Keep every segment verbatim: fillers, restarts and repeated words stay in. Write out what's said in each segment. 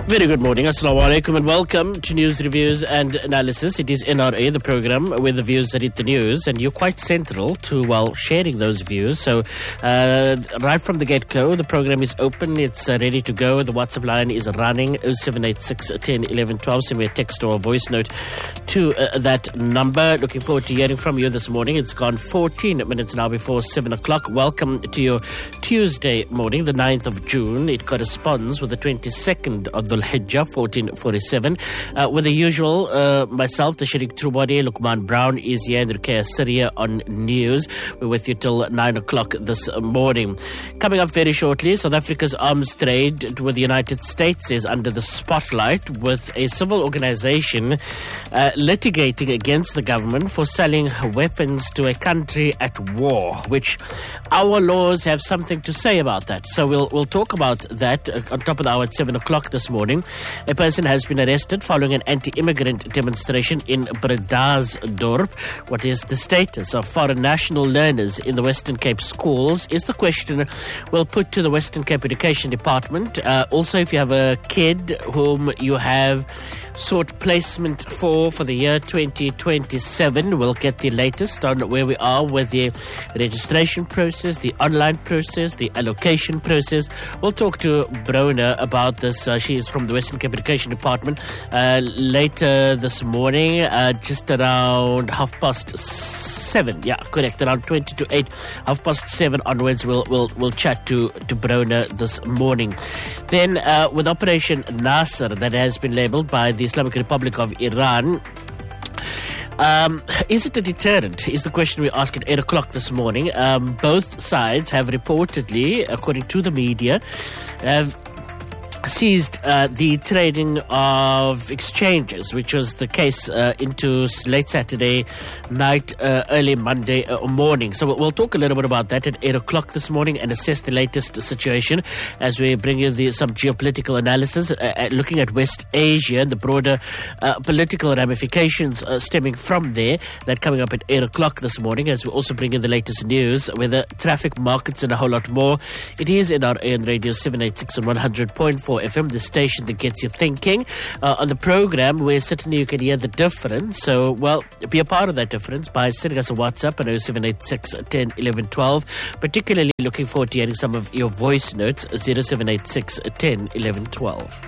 Very good morning. Assalamu alaikum and welcome to News Reviews and Analysis. It is N R A, the program where the views that hit the news, and you're quite central to, well, sharing those views. So uh, right from the get-go, the program is open. It's uh, ready to go. The WhatsApp line is running oh seven eight six, one oh, eleven, twelve. Send me a text or a voice note to uh, that number. Looking forward to hearing from you this morning. It's gone fourteen minutes now before seven o'clock. Welcome to your Tuesday morning, the ninth of June. It corresponds with the twenty-second of the Hijjah, fourteen forty-seven. Uh, with the usual, uh, myself, Tashriq Trubadi, Lukman Brown is here, and Ruqayya Syria on news. We're with you till nine o'clock this morning. Coming up very shortly, South Africa's arms trade with the United States is under the spotlight, with a civil organization uh, litigating against the government for selling weapons to a country at war, which our laws have something to say about that. So we'll, we'll talk about that uh, on top of the hour at seven o'clock this morning. A person has been arrested following an anti-immigrant demonstration in Bredasdorp. What is the status of foreign national learners in the Western Cape schools is the question we'll put to the Western Cape Education Department. Uh, also, if you have a kid whom you have sought placement for for the year twenty twenty-seven, we'll get the latest on where we are with the registration process, the online process, the allocation process. We'll talk to Brona about this. Uh, she is from the Western Cape Education Department. Uh, later this morning, uh, just around half past seven. Yeah, correct. Around twenty to eight, half past seven onwards, we'll we'll we'll chat to to Brona this morning. Then, uh, with Operation Nasser, that has been labelled by the Islamic Republic of Iran. Um, is it a deterrent, is the question we ask at eight o'clock this morning. Um, both sides have reportedly, according to the media, have seized uh, the trading of exchanges, which was the case uh, into late Saturday night, uh, early Monday uh, morning. So we'll talk a little bit about that at eight o'clock this morning and assess the latest situation as we bring you the, some geopolitical analysis, uh, looking at West Asia and the broader uh, political ramifications uh, stemming from there. That coming up at eight o'clock this morning as we also bring you the latest news, weather, traffic, markets and a whole lot more. It is N R A on radio seven eighty-six and one hundred point four F M, the station that gets you thinking. Uh, on the program, where certainly you can hear the difference. So, well, be a part of that difference by sending us a WhatsApp at oh seven eight six, one oh, eleven, twelve. Particularly looking forward to hearing some of your voice notes, oh seven eight six, one oh, eleven, twelve.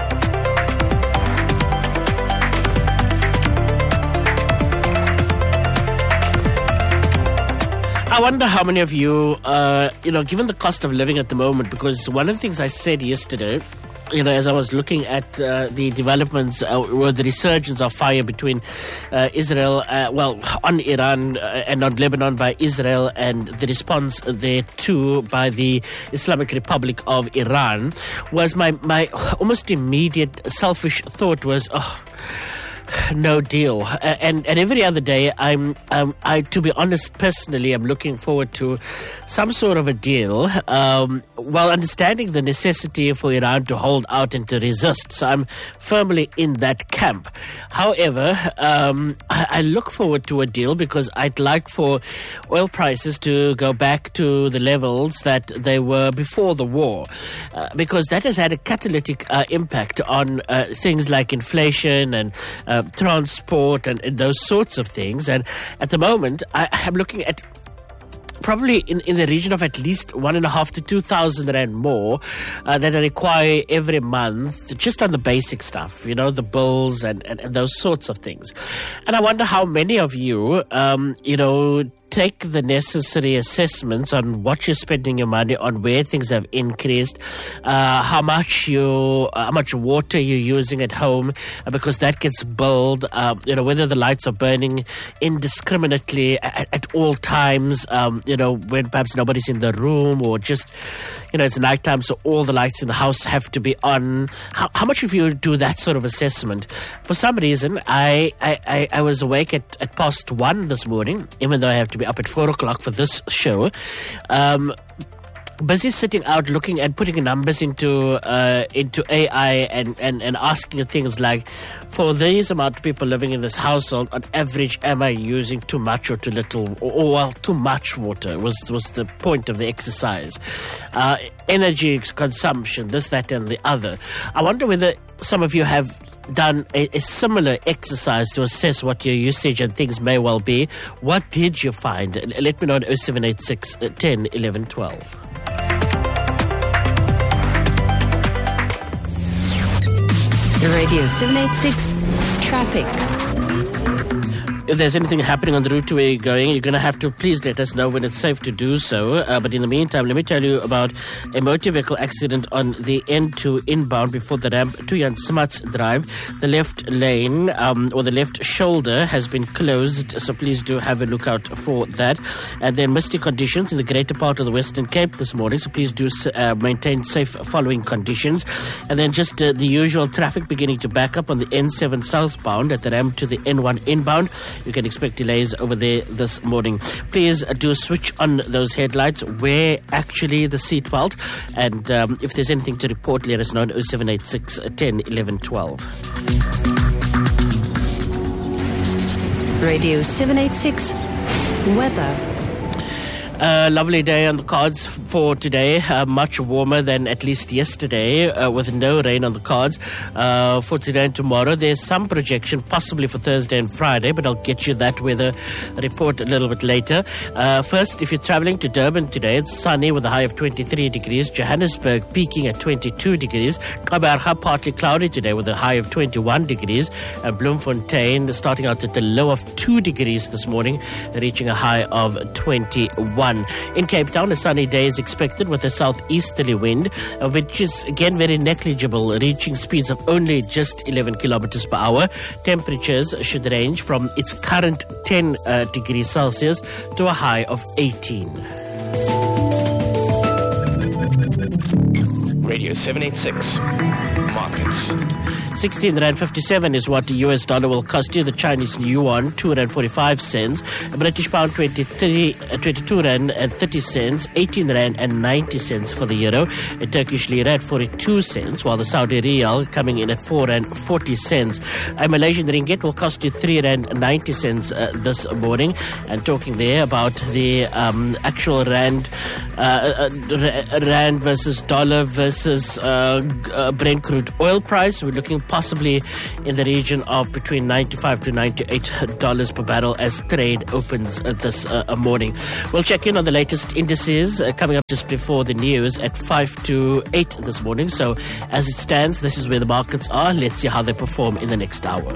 I wonder how many of you, uh, you know, given the cost of living at the moment, because one of the things I said yesterday, you know, as I was looking at uh, the developments uh, or the resurgence of fire between uh, Israel, uh, well, on Iran uh, and on Lebanon by Israel, and the response thereto by the Islamic Republic of Iran, was my, my almost immediate selfish thought was, oh, no deal. Uh, and and every other day, I'm um, I to be honest, personally, I'm looking forward to some sort of a deal, um, while understanding the necessity for Iran to hold out and to resist. So I'm firmly in that camp. However, um, I, I look forward to a deal because I'd like for oil prices to go back to the levels that they were before the war, uh, because that has had a catalytic uh, impact on uh, things like inflation and uh, transport and, and those sorts of things. And at the moment, I am looking at probably in, in the region of at least one and a half to two thousand rand more uh, that I require every month, just on the basic stuff, you know, the bills and, and, and those sorts of things. And I wonder how many of you, um, you know, take the necessary assessments on what you're spending your money on, where things have increased, uh, how much you, uh, how much water you're using at home, uh, because that gets billed. Uh, you know, whether the lights are burning indiscriminately at, at all times. Um, you know, when perhaps nobody's in the room, or just, you know, it's nighttime, so all the lights in the house have to be on. How, how much of you do that sort of assessment? For some reason, I I, I, I was awake at, at past one this morning, even though I have to be up at four o'clock for this show. Um, busy sitting out looking and putting numbers into uh, into A I and, and, and asking things like, for these amount of people living in this household, on average, am I using too much or too little, or, or well, too much water was, was the point of the exercise. Uh, energy consumption, this, that, and the other. I wonder whether some of you have done a, a similar exercise to assess what your usage and things may well be. What did you find? Let me know at oh seven eight six, ten, eleven, twelve. Radio seven eight six Traffic. If there's anything happening on the route to where you're going, you're going to have to please let us know when it's safe to do so. Uh, but in the meantime, let me tell you about a motor vehicle accident on the N two inbound before the ramp to Jan Smuts Drive. The left lane, um, or the left shoulder, has been closed, so please do have a look out for that. And then misty conditions in the greater part of the Western Cape this morning, so please do uh, maintain safe following conditions. And then just uh, the usual traffic beginning to back up on the N seven southbound at the ramp to the N one inbound. You can expect delays over there this morning. Please uh, do switch on those headlights. Wear actually the seatbelt. And um, if there's anything to report, let us know on oh seven eight six, ten, eleven, twelve. Radio seven eight six Weather. A uh, lovely day on the cards for today, uh, much warmer than at least yesterday, uh, with no rain on the cards uh, for today and tomorrow. There's some projection possibly for Thursday and Friday, but I'll get you that weather report a little bit later. Uh, first, if you're traveling to Durban today, it's sunny with a high of twenty-three degrees. Johannesburg peaking at twenty-two degrees. Kaapberg partly cloudy today with a high of twenty-one degrees. And Bloemfontein starting out at the low of two degrees this morning, reaching a high of twenty-one. In Cape Town, a sunny day is expected with a southeasterly wind, uh, which is again very negligible, reaching speeds of only just eleven kilometers per hour. Temperatures should range from its current ten uh, degrees Celsius to a high of eighteen. Radio seven eight six Markets. sixteen rand fifty-seven is what the U S dollar will cost you. The Chinese yuan, two rand forty-five cents. A British pound, twenty-three, uh, twenty-two rand and thirty cents. eighteen rand and ninety cents for the euro. A Turkish lira at forty-two cents, while the Saudi riyal coming in at four rand forty cents. A Malaysian ringgit will cost you three rand ninety cents uh, this morning. And talking there about the um, actual rand, uh, uh, rand versus dollar versus uh, uh, Brent crude oil price, we're looking possibly in the region of between ninety-five to ninety-eight dollars per barrel as trade opens uh, this uh, morning. We'll check in on the latest indices uh, coming up just before the news at five to eight this morning. So as it stands, this is where the markets are. Let's see how they perform in the next hour.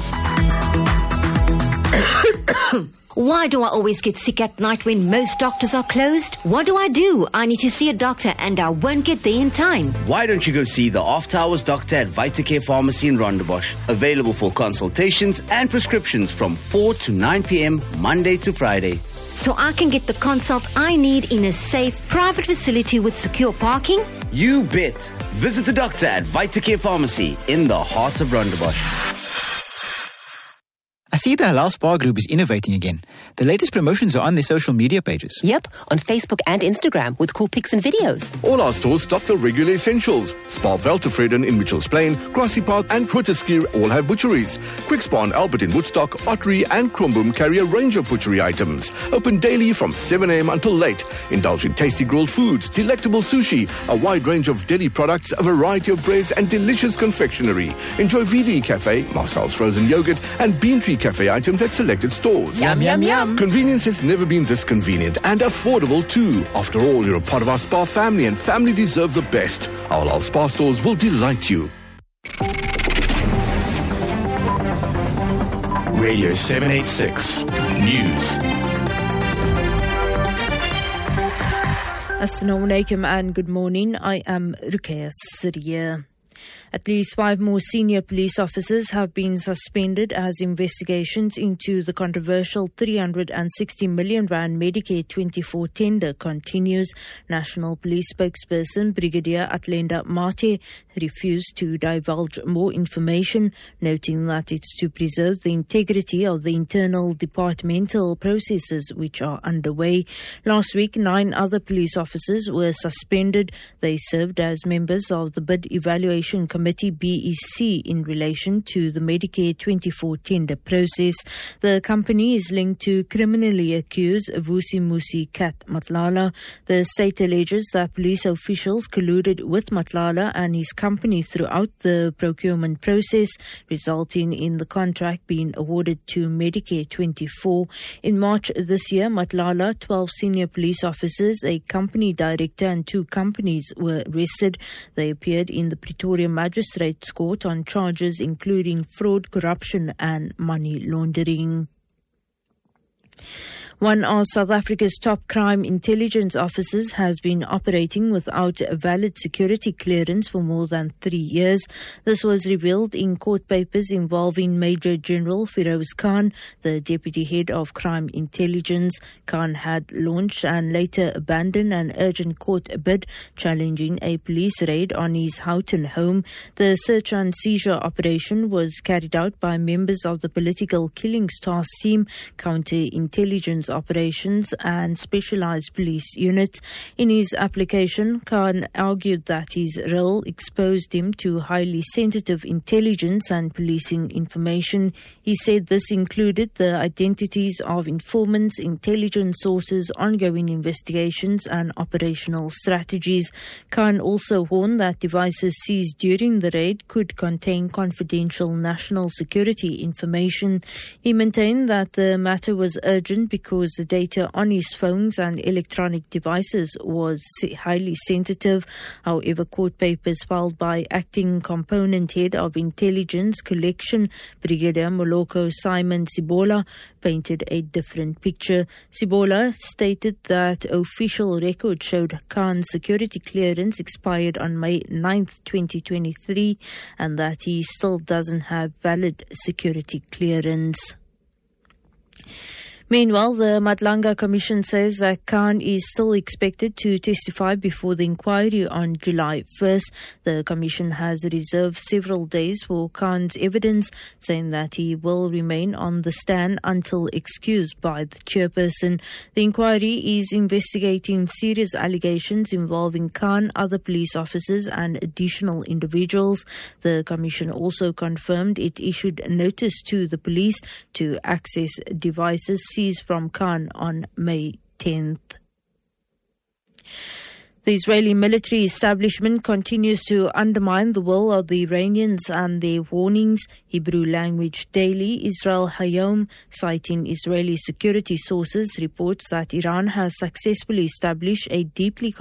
Why do I always get sick at night when most doctors are closed? What do I do? I need to see a doctor and I won't get there in time. Why don't you go see the After Hours doctor at Vitacare Pharmacy in Rondebosch? Available for consultations and prescriptions from four to nine p.m. Monday to Friday. So I can get the consult I need in a safe, private facility with secure parking? You bet. Visit the doctor at Vitacare Pharmacy in the heart of Rondebosch. I see the Halal Spa Group is innovating again. The latest promotions are on their social media pages. Yep, on Facebook and Instagram with cool pics and videos. All our stores stock the regular essentials. Spa Veltevreden in Mitchells Plain, Grassy Park and Quitterskier all have butcheries. Quick Spa and Albert in Woodstock, Ottery and Kromboom carry a range of butchery items. Open daily from seven a.m. until late. Indulge in tasty grilled foods, delectable sushi, a wide range of deli products, a variety of breads and delicious confectionery. Enjoy V D Cafe, Marcel's frozen yogurt and Bean Tree Cafe items at selected stores. Yum, yum, yum. Convenience has never been this convenient and affordable too. After all, you're a part of our Spa family and family deserve the best. Our Halal Spa stores will delight you. Radio seven eight six News. Assalamu alaikum and good morning. I am Ruqayya Siriya. At least five more senior police officers have been suspended as investigations into the controversial three hundred sixty million rand Medicare twenty-four tender continues. National Police spokesperson Brigadier Atlenda Mate refused to divulge more information, noting that it's to preserve the integrity of the internal departmental processes which are underway. Last week, nine other police officers were suspended. They served as members of the Bid Evaluation Committee B E C in relation to the Medicare twenty-four tender process. The company is linked to criminally accused Vusi Musi Kat Matlala. The state alleges that police officials colluded with Matlala and his company throughout the procurement process, resulting in the contract being awarded to Medicare twenty-four. In March this year, Matlala, twelve senior police officers, a company director and two companies were arrested. They appeared in the Pretoria Magistrates Court on charges including fraud, corruption and money laundering. One of South Africa's top crime intelligence officers has been operating without a valid security clearance for more than three years. This was revealed in court papers involving Major General Firoz Khan, the deputy head of crime intelligence. Khan had launched and later abandoned an urgent court bid challenging a police raid on his Houghton home. The search and seizure operation was carried out by members of the Political Killings Task Team, Counterintelligence Operations and Specialized Police Units. In his application, Khan argued that his role exposed him to highly sensitive intelligence and policing information. He said this included the identities of informants, intelligence sources, ongoing investigations and operational strategies. Khan also warned that devices seized during the raid could contain confidential national security information. He maintained that the matter was urgent because the data on his phones and electronic devices was highly sensitive. However, court papers filed by acting component head of intelligence collection, Brigadier Moloko Simon Sibola, painted a different picture. Sibola stated that official records showed Khan's security clearance expired on May ninth, twenty twenty-three, and that he still doesn't have valid security clearance. Meanwhile, the Madlanga Commission says that Khan is still expected to testify before the inquiry on July first. The Commission has reserved several days for Khan's evidence, saying that he will remain on the stand until excused by the chairperson. The inquiry is investigating serious allegations involving Khan, other police officers and additional individuals. The Commission also confirmed it issued notice to the police to access devices from Khan on May tenth. The Israeli military establishment continues to undermine the will of the Iranians and their warnings. Hebrew language daily Israel Hayom, citing Israeli security sources, reports that Iran has successfully established a deeply